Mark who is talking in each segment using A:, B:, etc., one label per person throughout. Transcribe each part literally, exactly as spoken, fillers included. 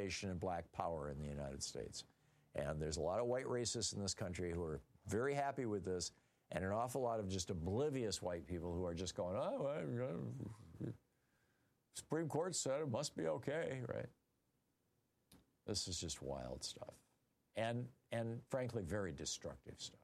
A: participation in black power in the United States. And there's a lot of white racists in this country who are very happy with this, and an awful lot of just oblivious white people who are just going, oh, well, Supreme Court said it must be okay, right? This is just wild stuff. And, and frankly, very destructive stuff.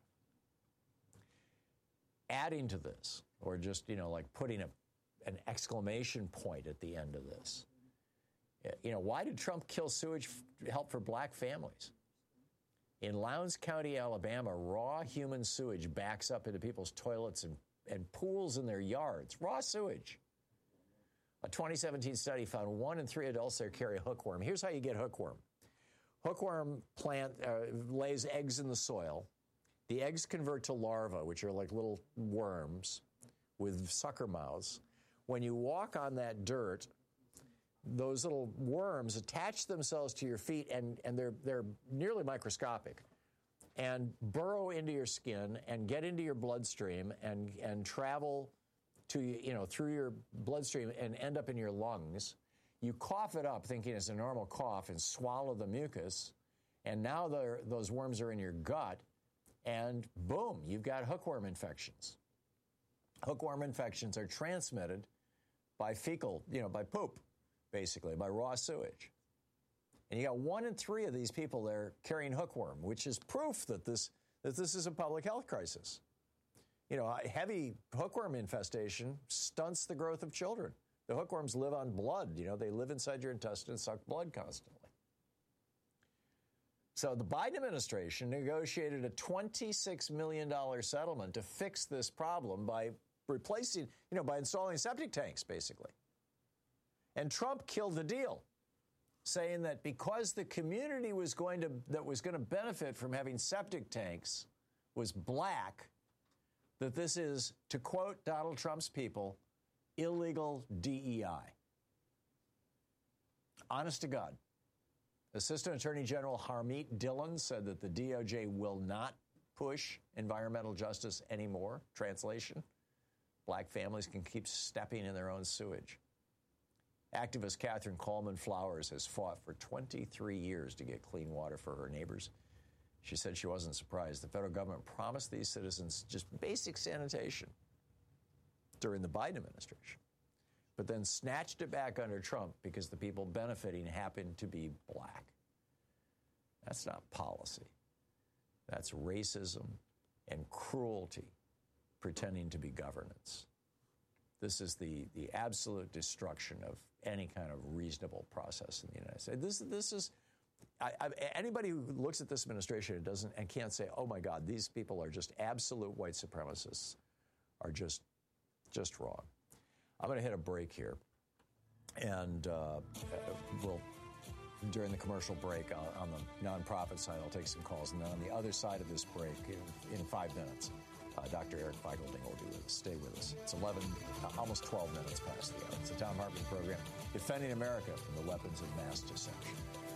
A: Adding to this, or just, you know, like putting a, an exclamation point at the end of this, you know, why did Trump kill sewage help for black families? In Lowndes County, Alabama, raw human sewage backs up into people's toilets and, and pools in their yards. Raw sewage. A twenty seventeen study found one in three adults there carry hookworm. Here's how you get hookworm. Hookworm plant uh, lays eggs in the soil. The eggs convert to larvae, which are like little worms with sucker mouths. When you walk on that dirt, those little worms attach themselves to your feet, and, and they're they're nearly microscopic, and burrow into your skin and get into your bloodstream and and travel to you know through your bloodstream and end up in your lungs. You cough it up, thinking it's a normal cough, and swallow the mucus, and now those worms are in your gut, and boom, you've got hookworm infections. Hookworm infections are transmitted by fecal, you know, by poop, basically, by raw sewage. And you got one in three of these people there carrying hookworm, which is proof that this that this is a public health crisis. You know, heavy hookworm infestation stunts the growth of children. The hookworms live on blood. You know, they live inside your intestine and suck blood constantly. So the Biden administration negotiated a twenty-six million dollars settlement to fix this problem by replacing, you know, by installing septic tanks, basically. And Trump killed the deal, saying that because the community was going to that was going to benefit from having septic tanks was black, that this is, to quote Donald Trump's people, illegal D E I. Honest to God. Assistant Attorney General Harmeet Dillon said that the D O J will not push environmental justice anymore. Translation, black families can keep stepping in their own sewage. Activist Catherine Coleman Flowers has fought for twenty-three years to get clean water for her neighbors. She said she wasn't surprised. The federal government promised these citizens just basic sanitation during the Biden administration, but then snatched it back under Trump because the people benefiting happened to be black. That's not policy. That's racism and cruelty pretending to be governance. This is the, the absolute destruction of any kind of reasonable process in the United States. This, this is I, I, anybody who looks at this administration and doesn't and can't say, "Oh my God, these people are just absolute white supremacists," are just just wrong. I'm going to hit a break here, and uh, we'll during the commercial break on, on the nonprofit side, I'll take some calls, and then on the other side of this break, in, in five minutes. Uh, Doctor Eric Feigl-Ding will be with us. Stay with us. It's eleven, uh, almost twelve minutes past the hour. It's the Thom Hartmann program, defending America from the weapons of mass deception.